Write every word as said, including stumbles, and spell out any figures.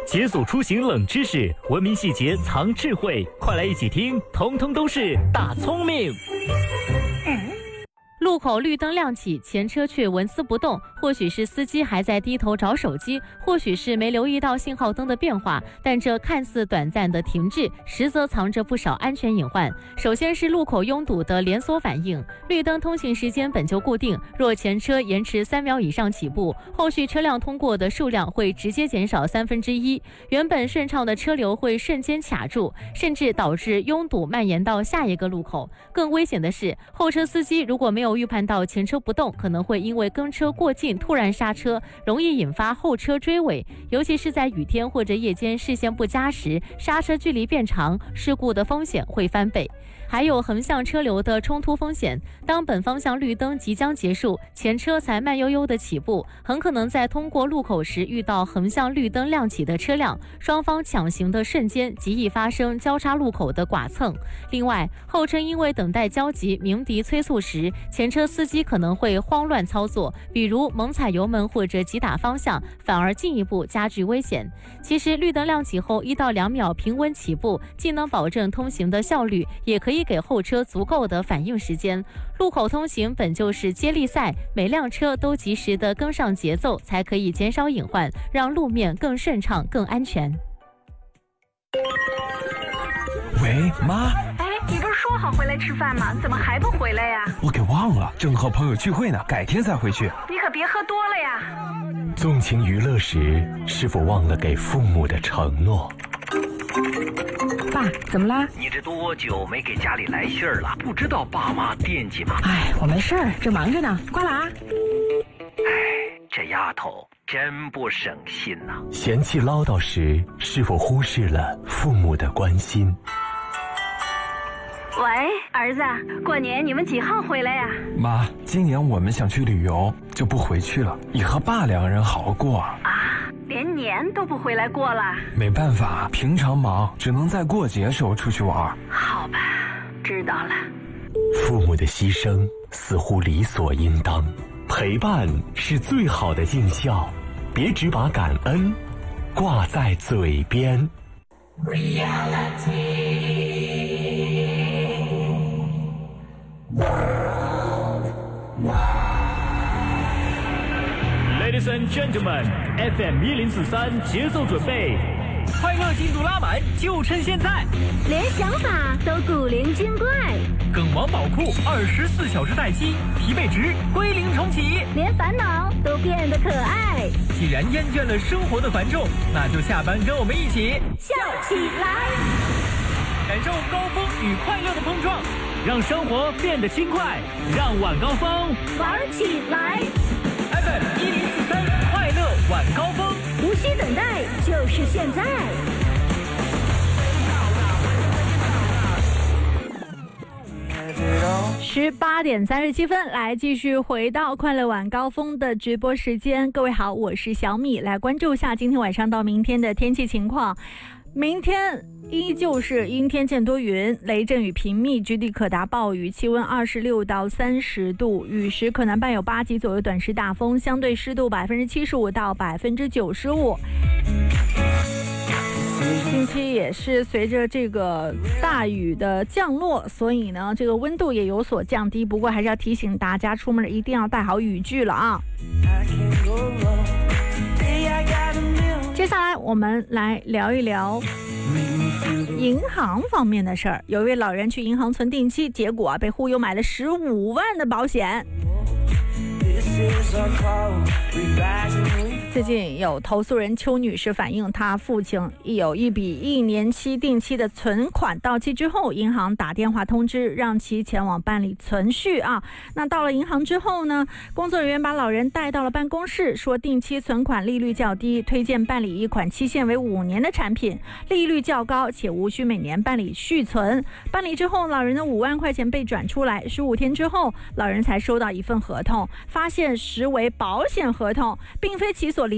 解锁出行冷知识，文明细节藏智慧，快来一起听，通通都是大聪明。 路口绿灯亮起，前车却纹丝不动，或许是司机还在低头找手机，或许是没留意到信号灯的变化，但这看似短暂的停滞，实则藏着不少安全隐患。首先是路口拥堵的连锁反应，绿灯通行时间本就固定，若前车延迟三秒以上起步，后续车辆通过的数量会直接减少三分之一，原本顺畅的车流会瞬间卡住，甚至导致拥堵蔓延到下一个路口。更危险的是，后车司机如果没有预判到前车不动，可能会因为跟车过近突然刹车，容易引发后车追尾，尤其是在雨天或者夜间视线不佳时，刹车距离变长，事故的风险会翻倍。还有横向车流的冲突风险，当本方向绿灯即将结束，前车才慢悠悠的起步，很可能在通过路口时遇到横向绿灯亮起的车辆，双方抢行的瞬间极易发生交叉路口的剐蹭。另外，后车因为等待焦急鸣笛催促时，前车司机可能会慌乱操作，比如猛踩油门或者急打方向，反而进一步加剧危险。其实绿灯亮起后一到两秒平稳起步，既能保证通行的效率，也可以给后车足够的反应时间。路口通行本就是接力赛，每辆车都及时的跟上节奏，才可以减少隐患，让路面更顺畅更安全。 喂，妈。 哎，你不是说好回来吃饭吗？怎么还不回来呀？ 我给忘了，正和朋友聚会呢，改天再回去。 你可别喝多了呀。 纵情娱乐时，是否忘了给父母的承诺？ 爸，怎么啦？ 你这多久没给家里来信儿了？不知道爸妈惦记吗？ 哎，我没事儿，正忙着呢，挂了啊。 哎，这丫头真不省心呐、啊！ 嫌弃唠叨时，是否忽视了父母的关心？ 喂，儿子，过年你们几号回来呀？ 妈，今年我们想去旅游，就不回去了，也和爸两个人好好过啊。 连年都不回来过了。 没办法，平常忙，只能在过节时候出去玩。 好吧，知道了。 父母的牺牲似乎理所应当，陪伴是最好的尽孝，别只把感恩挂在嘴边。Ladies and gentlemen, F M 一零四三节奏准备， 快乐进度拉满，就趁现在！ 连想法都古灵精怪， 梗王宝库二十四小时待机，疲惫值归零重启， 连烦恼都变得可爱。 既然厌倦了生活的繁重，那就下班跟我们一起笑起来， 感受高峰与快乐的碰撞， 让生活变得轻快，让晚高峰玩起来。 F M 一零四三快乐晚高峰， 无需等待，就是现在。 十八点三十七分，来继续回到快乐晚高峰的直播时间。各位好，我是小米，来关注一下今天晚上到明天的天气情况。明天依旧是阴天见多云，雷阵雨频密，局地可达暴雨，气温二十六到三十度，雨时可能伴有八级左右短时大风，相对湿度百分之七十五到百分之九十五。近期也是随着这个大雨的降落，所以呢，这个温度也有所降低。不过还是要提醒大家，出门一定要带好雨具了啊。接下来我们来聊一聊银行方面的事儿。有一位老人去银行存定期，结果啊被忽悠买了十五万的保险。最近有投诉人邱女士反映，她父亲有一笔一年期定期的存款到期之后，银行打电话通知让其前往办理存续啊。那到了银行之后呢，工作人员把老人带到了办公室，说定期存款利率较低，推荐办理一款期限为五年的产品，利率较高，且无需每年办理续存。办理之后，老人的五万块钱被转出来，十五天之后，老人才收到一份合同，发现实为保险合同，并非其所理